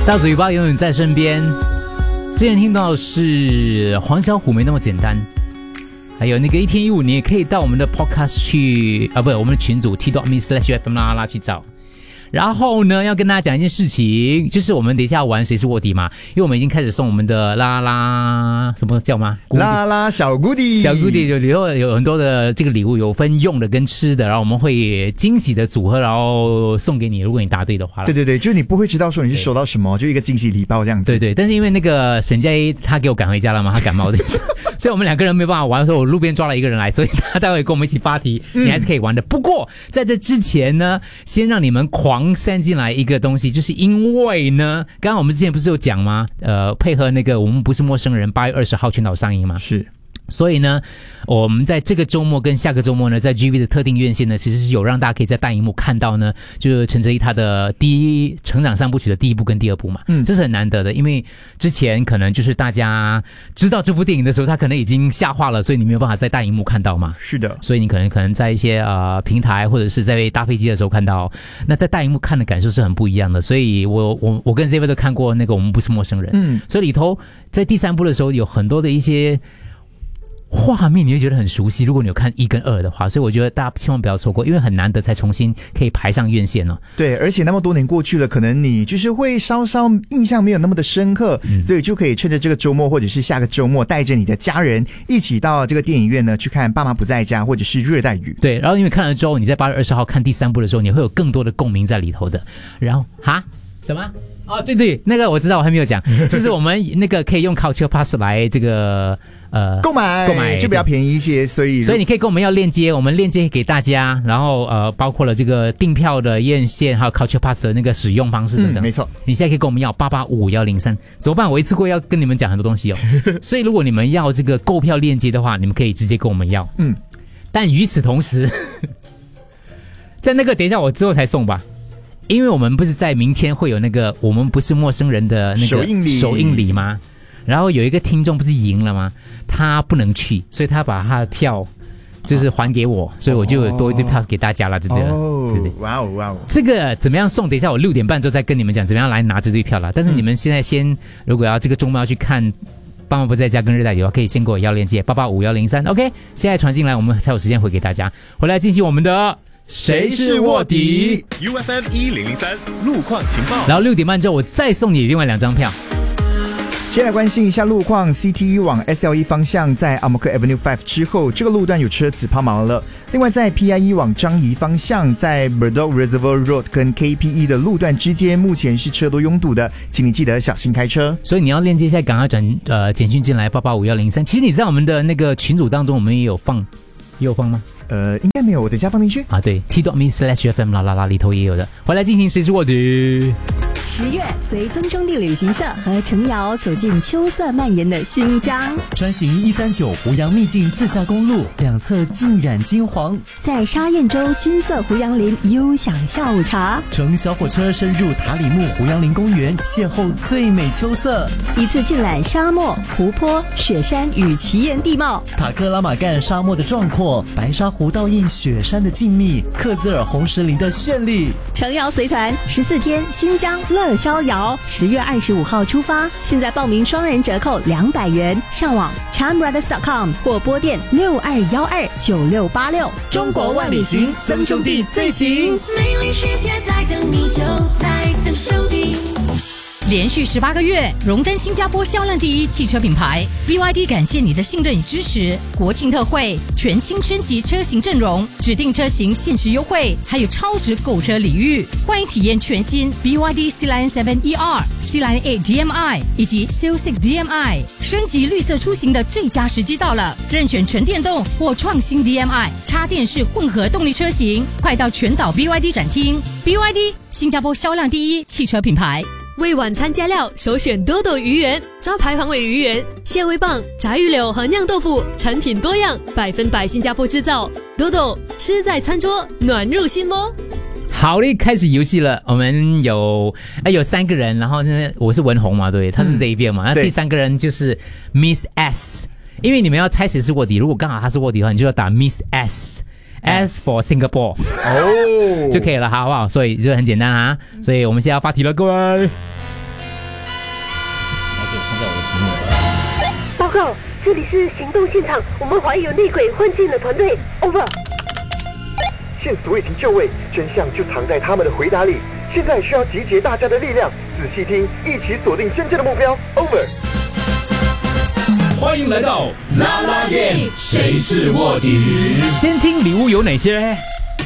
大嘴巴永远在身边。之前听到是黄小琥没那么简单，还有那个一天一物，你也可以到我们的 podcast 去不，我们的群组 t.me/FM 啦去找。然后呢，要跟大家讲一件事情，就是我们等一下玩谁是卧底嘛，因为我们已经开始送我们的啦啦什么叫吗？ 啦啦小谷底， 小谷底里头有很多的这个礼物，有分用的跟吃的，然后我们会惊喜的组合，然后送给你，如果你答对的话。 对对对，就是你不会知道说你是收到什么，就一个惊喜礼包这样子。 对对，但是因为那个沈佳宜他给我赶回家了嘛，他感冒的，所以我们两个人没办法玩，所以我路边抓了一个人来，所以他待会跟我们一起发题，你还是可以玩的。不过在这之前呢，先让你们狂send进来一个东西，就是因为呢，刚刚我们之前不是有讲吗？配合那个我们不是陌生人8月20号全岛上映嘛， 是。 所以呢，我们在这个周末跟下个周末呢，在 GV 的特定院线呢，其实是有让大家可以在大荧幕看到呢，就是陈哲艺他的成长三部曲的第一部跟第二部嘛，这是很难得的，因为之前可能就是大家知道这部电影的时候，他可能已经下画了，所以你没有办法在大荧幕看到嘛。 是的， 所以你可能在一些平台或者是在搭飞机的时候看到，那在大荧幕看的感受是很不一样的。所以我跟 Xavier 都看过那个我们不是陌生人，所以里头在第三部的时候有很多的一些画面你会觉得很熟悉，如果你有看1跟2的话，所以我觉得大家千万不要错过，因为很难得才重新可以排上院线哦。 对，而且那么多年过去了，可能你就是会稍稍印象没有那么的深刻，所以就可以趁着这个周末或者是下个周末，带着你的家人一起到这个电影院呢去看《爸妈不在家》或者是《热带雨》。 对，然后因为看了之后，你在8月20号看第三部的时候，你会有更多的共鸣在里头的。然后什么？哦，对对，那个我知道，我还没有讲，就是我们那个可以用 Culture Pass 来这个购买就比较便宜一些，所以你可以跟我们要链接，我们链接给大家，然后包括了这个订票的院线，还有 Culture Pass 的那个使用方式等等。 没错， 你现在可以跟我们要8855103，怎么办？我一次过要跟你们讲很多东西哦。所以如果你们要这个购票链接的话，你们可以直接跟我们要。但与此同时，在那个等一下我之后才送吧。因为我们不是在明天会有那个我们不是陌生人的那个首映礼吗？然后有一个听众不是赢了吗？他不能去，所以他把他的票就是还给我，所以我就有多一堆票给大家了，对不对？对不对？ 哇哦哇哦！ 这个怎么样送？等一下我6点半之后再跟你们讲怎么样来拿这堆票了。但是你们现在如果要这个周末要去看《爸妈不在家》跟《热带雨》的话，可以先给我要链接8855103。OK， 现在传进来，我们才有时间回给大家，回来进行我们的。 谁是卧底 ？UFM 1003路况情报。 然后6点半之后，我再送你另外2张票。 先来关心一下路况 ，CTE 往 SLE 方向在 Amoka Avenue 5之后，这个路段有车子抛锚了。另外，在 PIE 往张仪方向，在 Burdock Reservoir Road 跟 KPE 的路段之间，目前是车多拥堵的，请你记得小心开车。 所以你要链接一下，赶快简讯进来8855103。其实你在我们的那个群组当中，我们也有放吗？ 应该没有，我等一下放进去啊。对 ，t.me/FM 啦里头也有的。回来进行谁是卧底。 10月，随曾兄弟旅行社和程瑶走进秋色蔓延的新疆， 穿行139湖阳秘境自驾公路，两侧浸染金黄， 在沙堰洲金色湖杨林悠享下午茶， 乘小火车深入塔里木湖杨林公园，邂逅最美秋色， 一次尽览沙漠、湖泊、雪山与奇岩地貌， 塔克拉玛干沙漠的壮阔，白沙湖倒映雪山的静谧，克孜尔红石林的绚丽。 程瑶随团14天新疆乐逍遥，10月25号出发，现在报名双人折扣200元，上网 charmbrothers.com 或拨电62129686。 中国万里行，曾兄弟最行。 美丽世界在等你，就在曾兄弟。 连续18个月荣登新加坡销量第1汽车品牌 BYD 感谢你的信任与支持。国庆特惠，全新升级车型阵容，指定车型限时优惠，还有超值购车礼遇。欢迎体验全新 BYD Sealion 7ER、Sealion 8 DMI 以及 Seal6 DMI。升级绿色出行的最佳时机到了，任选纯电动或创新 DMI 插电式混合动力车型，快到全岛 BYD 展厅。BYD 新加坡销量第1汽车品牌。 为晚餐加料，首选多多鱼圆，招牌黄尾鱼圆、蟹味棒、炸鱼柳和酿豆腐，产品多样，100%新加坡制造。多多吃在餐桌，暖入心窝。 好嘞，开始游戏了。我们有3个人，然后呢，我是文红嘛，对，他是这一边嘛。那第3个人就是 Miss S， 因为你们要猜谁是卧底，如果刚好他是卧底的话，你就要打 Miss S。S for Singapore 就可以了，好不好？所以就很简单啊。所以我们现在要发题了，各位。 告，这里是行动现场，我们怀疑有内鬼混进了团队。Over。 线索已经就位，真相就藏在他们的回答里。现在需要集结大家的力量，仔细听，一起锁定真正的目标。Over。 欢迎来到啦啦店，谁是卧底？ 先听礼物有哪些？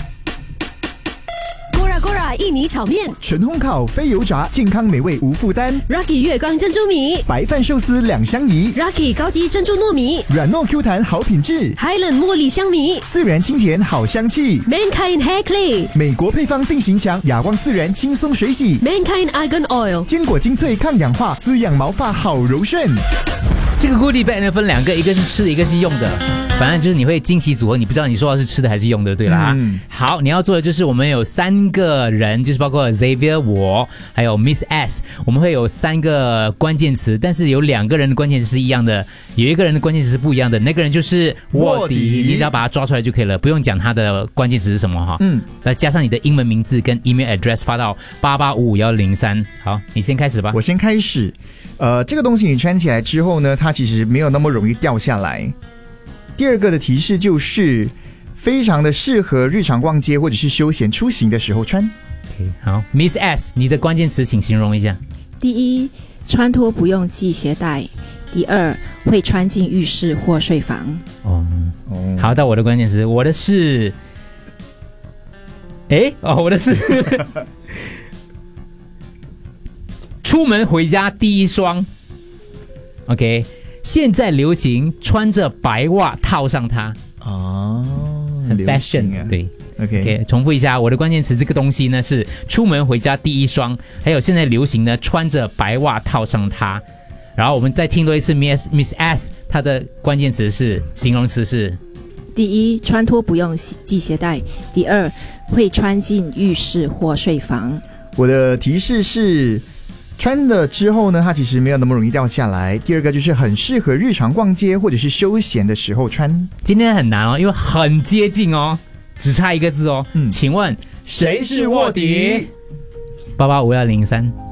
Gora 印尼炒面， 纯烘烤非油炸，健康美味无负担。 Rocky 月光珍珠米， 白饭寿司2相宜。 Rocky 高级珍珠糯米， 软糯 Q 弹好品质。 Highland 茉莉香米， 自然清甜好香气。 Mankind Hair Clay， 美国配方定型墙，哑光自然轻松水洗。 Mankind Argan Oil， 坚果精粹抗氧化，滋养毛发好柔顺。 这个 goodie bag 呢分2个，一个是吃的，一个是用的。反正就是你会惊喜组合，你不知道你说的是吃的还是用的，对啦。好，你要做的就是我们有3个人，就是包括 Xavier 我，还有 Miss S， 我们会有3个关键词，但是有2个人的关键词是一样的，有1个人的关键词是不一样的，那个人就是卧底，你只要把他抓出来就可以了，不用讲他的关键词是什么哈。再加上你的英文名字跟 email address 发到88551003。好，你先开始吧。 我先开始。这个东西你穿起来之后呢，它其实没有那么容易掉下来。第2个的提示就是非常的适合日常逛街或者是休闲出行的时候穿。 好 ，Miss S， 你的关键词请形容一下。 第1，穿脱不用系鞋带；第2，会穿进浴室或睡房。 好，到我的关键词，我的是，我的是出门回家第一双。OK。现在流行穿着白袜套上它很 fashion 啊。对 ，OK， 重复一下，我的关键词这个东西呢是出门回家第一双，还有现在流行呢穿着白袜套上它。然后我们再听多一次 Miss S， 她的关键词是形容词是： 第1，穿脱不用系鞋带；第2，会穿进浴室或睡房。 我的提示是。穿了之后呢，它其实没有那么容易掉下来。第2个就是很适合日常逛街或者是休闲的时候穿。 今天很难哦，因为很接近哦，只差1个字哦。请问谁是卧底？885103。